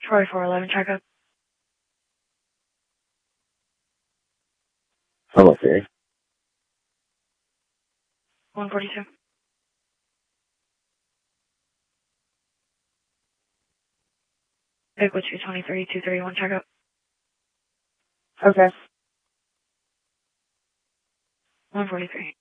Troy 411, checkup. I'm okay. 142. Bigwood 223, 231, checkup. Okay. 143.